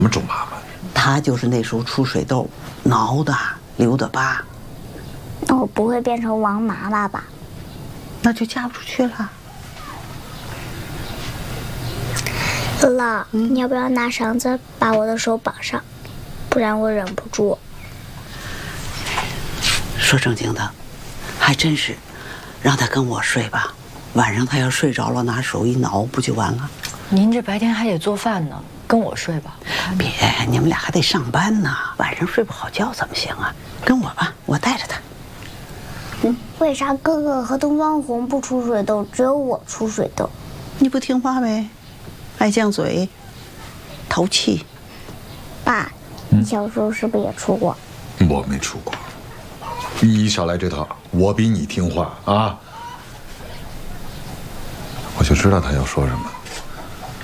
么种妈妈？ 他就是那时候出水痘，挠的留的疤。 那我不会变成王麻麻吧？ 那就嫁不出去了。 姥姥，你要不要拿绳子把我的手绑上？不然我忍不住。 说正经的，还真是，让他跟我睡吧。晚上他要睡着了，拿手一挠，不就完了？ 您这白天还得做饭呢，跟我睡吧。 别，你们俩还得上班呢，晚上睡不好觉怎么行啊？跟我吧，我带着他。 为啥哥哥和东方红不出水痘，只有我出水痘？ 你不听话呗，爱犟嘴，淘气。 爸，你小时候是不是也出过？ 我没出过。你少来这套，我比你听话啊！我就知道他要说什么。